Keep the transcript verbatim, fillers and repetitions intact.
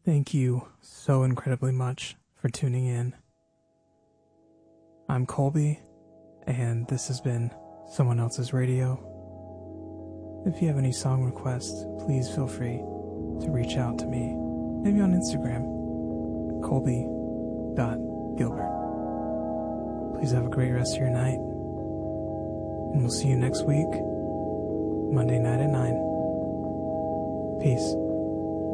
Thank you so incredibly much for tuning in. I'm Colby, and this has been Someone Else's Radio. If you have any song requests, please feel free to reach out to me, maybe on Instagram, at colby dot gilbert. Please have a great rest of your night, and we'll see you next week, Monday night at nine. Peace.